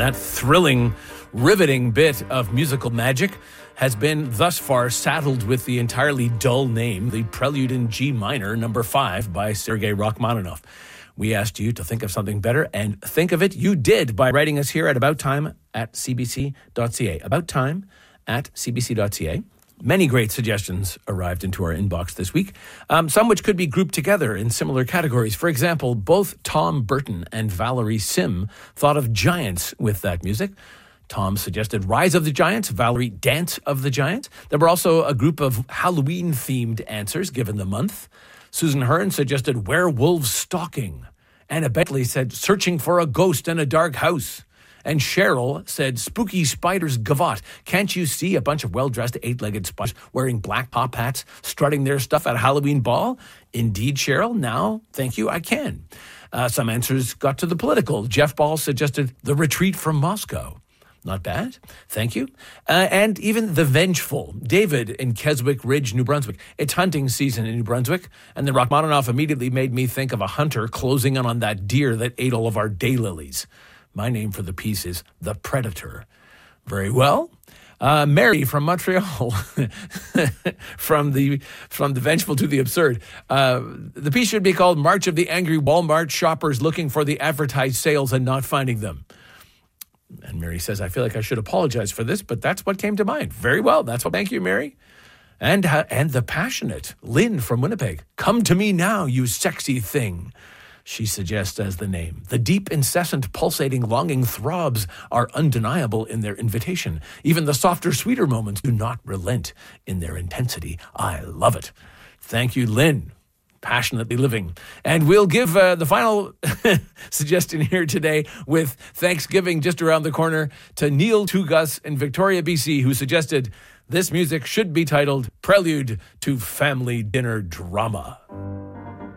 That thrilling, riveting bit of musical magic has been thus far saddled with the entirely dull name, the Prelude in G minor, number 5 by Sergei Rachmaninoff. We asked you to think of something better, and think of it you did by writing us here at abouttime@cbc.ca. abouttime@cbc.ca. Many great suggestions arrived into our inbox this week, some which could be grouped together in similar categories. For example, both Tom Burton and Valerie Sim thought of giants with that music. Tom suggested Rise of the Giants, Valerie Dance of the Giants. There were also a group of Halloween-themed answers given the month. Susan Hearn suggested Werewolves Stalking. Anna Bentley said Searching for a Ghost in a Dark House. And Cheryl said, Spooky Spiders Gavotte. Can't you see a bunch of well-dressed 8-legged spiders wearing black top hats, strutting their stuff at a Halloween ball? Indeed, Cheryl. Now, thank you, I can. Some answers got to the political. Jeff Ball suggested The Retreat from Moscow. Not bad. Thank you. And even The Vengeful. David in Keswick Ridge, New Brunswick. It's hunting season in New Brunswick, and the Rachmaninoff immediately made me think of a hunter closing in on that deer that ate all of our daylilies. My name for the piece is The Predator. Very well. Mary from Montreal, from the vengeful to the absurd. The piece should be called March of the Angry Walmart Shoppers Looking for the Advertised Sales and Not Finding Them. And Mary says, I feel like I should apologize for this, but that's what came to mind. Very well. Thank you, Mary. And the passionate Lynn from Winnipeg. Come to me now, you sexy thing. She suggests as the name. The deep, incessant, pulsating, longing throbs are undeniable in their invitation. Even the softer, sweeter moments do not relent in their intensity. I love it. Thank you, Lynn. Passionately living. And we'll give the final suggestion here today with Thanksgiving just around the corner to Neil Tugas in Victoria, BC, who suggested this music should be titled Prelude to Family Dinner Drama.